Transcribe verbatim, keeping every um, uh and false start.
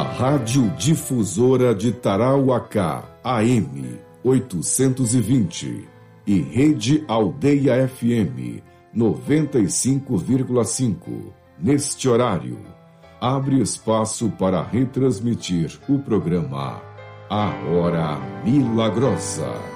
Rádio Difusora de Tarauacá, A M oitocentos e vinte e Rede Aldeia F M noventa e cinco vírgula cinco. Neste horário, abre espaço para retransmitir o programa A Hora Milagrosa.